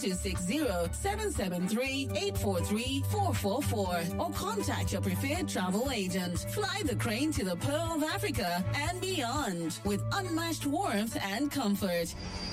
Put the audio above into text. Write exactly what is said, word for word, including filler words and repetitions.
two six zero, seven seven three, eight four three, four four four or contact your preferred travel agent. Fly the Crane to the Pearl of Africa and beyond with unmatched warmth and comfort.